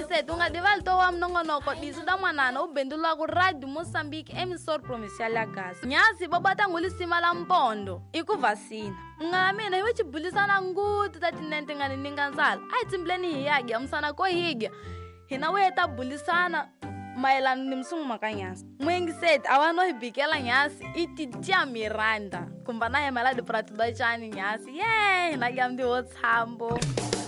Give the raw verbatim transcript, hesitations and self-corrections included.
Mwengiseti unga divali to wa mnongonoko disu da mwanana ubendula ku Radio Mozambique emisor provincial ya Gaza. Nyasi babata ngulisima la mpondo ikuvasina. Nga mina iwe chibulisana ngutu tati nente ngani ninganzala. Ai timbleni hiyagi amsana ko higa. Hina weta bulisana maelano ni msungu makanyasi. Mwengiseti awano hibikela nyasi iti tia Miranda. Kumbana hemala di pratiba chani nyasi. Yee, hina gamdi what's hambo.